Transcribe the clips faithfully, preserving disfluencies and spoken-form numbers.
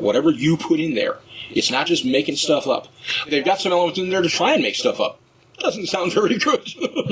whatever you put in there. It's not just making stuff up. They've got some elements in there to try and make stuff up. Doesn't sound very good.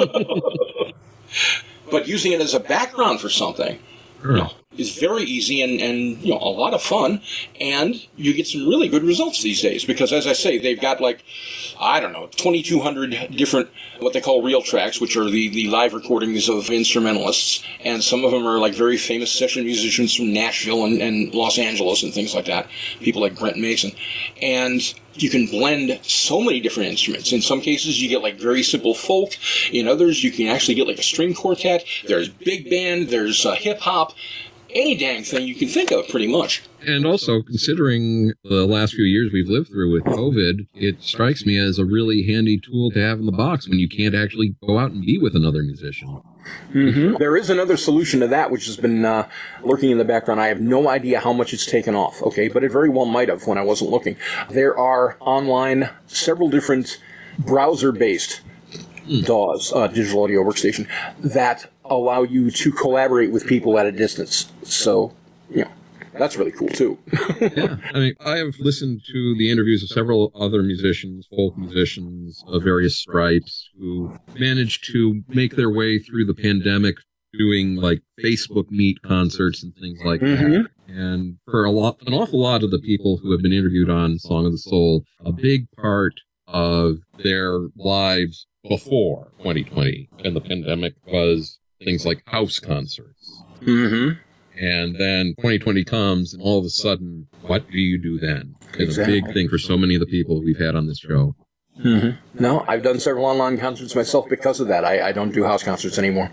But using it as a background for something, sure. you know, is very easy and, and you know, a lot of fun, and you get some really good results these days because, as I say, they've got like, I don't know, twenty-two hundred different what they call real tracks, which are the, the live recordings of instrumentalists, and some of them are like very famous session musicians from Nashville and, and Los Angeles and things like that, people like Brent Mason. And you can blend so many different instruments. In some cases, you get like very simple folk. In others, you can actually get like a string quartet. There's big band. There's uh, hip-hop. Any dang thing you can think of, pretty much. And also, considering the last few years we've lived through with COVID, it strikes me as a really handy tool to have in the box when you can't actually go out and be with another musician. Mm-hmm. There is another solution to that, which has been uh, lurking in the background. I have no idea how much it's taken off, okay, but it very well might have when I wasn't looking. There are online several different browser-based mm. D A Ws, uh, digital audio workstation, that allow you to collaborate with people at a distance. So, you know, that's really cool, too. Yeah, I mean, I have listened to the interviews of several other musicians, folk musicians of various stripes, who managed to make their way through the pandemic doing, like, Facebook Meet concerts and things like mm-hmm. that. And for a lot, an awful lot of the people who have been interviewed on Song of the Soul, a big part of their lives before twenty twenty and the pandemic was things like house concerts. Mm-hmm. And then twenty twenty comes, and all of a sudden, what do you do then? It's exactly. a big thing for so many of the people we've had on this show. Mm-hmm. No, I've done several online concerts myself because of that. I, I don't do house concerts anymore.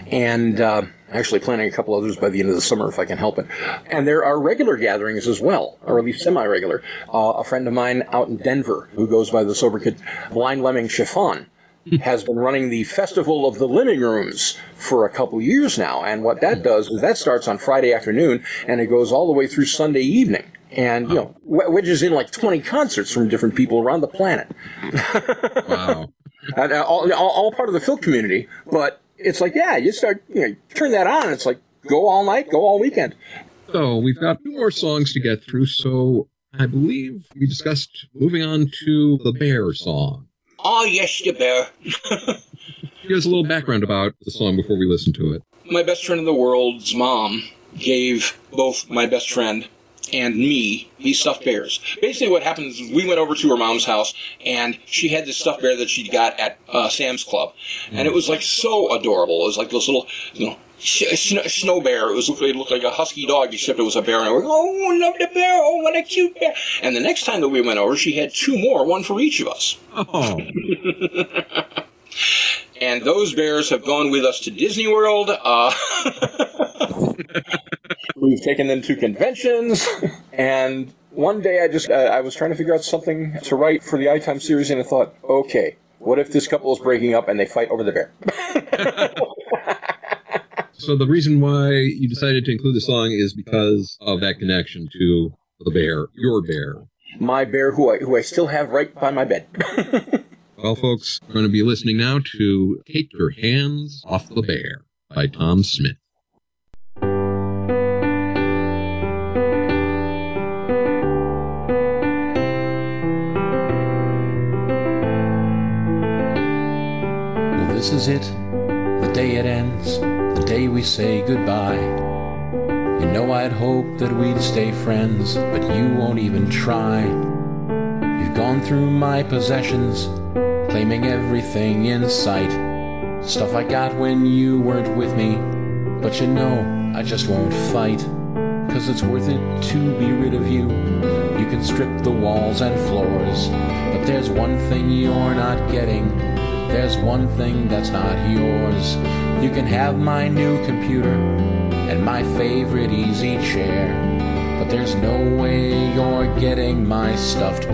And uh, actually planning a couple others by the end of the summer if I can help it. And there are regular gatherings as well, or at least semi-regular. Uh, a friend of mine out in Denver, who goes by the sober kid Blind Lemming Chiffon, has been running the Festival of the Living Rooms for a couple years now. And what that does is that starts on Friday afternoon, and it goes all the way through Sunday evening. And, you know, wedges in like twenty concerts from different people around the planet. Wow. And, uh, all, all, all part of the Filk community. But it's like, yeah, you start, you know, turn that on, and it's like, go all night, go all weekend. So we've got two more songs to get through. So I believe we discussed moving on to the Bear song. Oh, yes, the Bear. Give us a little background about the song before we listen to it. My best friend in the world's mom gave both my best friend and me these stuffed bears. Basically what happened is we went over to her mom's house, and she had this stuffed bear that she'd got at uh, Sam's Club. And it was like so adorable. It was like this little, you know, Snow, snow bear. It was it looked like a husky dog, except it was a bear. And I went, oh, love the bear. Oh, what a cute bear. And the next time that we went over, she had two more, one for each of us. Oh. And those bears have gone with us to Disney World. Uh, we've taken them to conventions. And one day I just, uh, I was trying to figure out something to write for the iTime series, and I thought, okay, what if this couple is breaking up and they fight over the bear? So the reason why you decided to include the song is because of that connection to the bear, your bear. My bear, who I, who I still have right by my bed. Well, folks, we're going to be listening now to Take Your Hands Off the Bear by Tom Smith. Well, this is it, the day it ends. The day we say goodbye. You know I'd hoped that we'd stay friends, but you won't even try. You've gone through my possessions, claiming everything in sight. Stuff I got when you weren't with me, but you know I just won't fight. Cause it's worth it to be rid of you. You can strip the walls and floors, but there's one thing you're not getting. There's one thing that's not yours. You can have my new computer and my favorite easy chair, but there's no way you're getting my stuffed